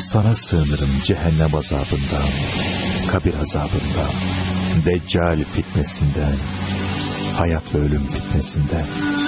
Sana sığınırım cehennem azabından, kabir azabından, deccal fitnesinden, hayat ve ölüm fitnesinden.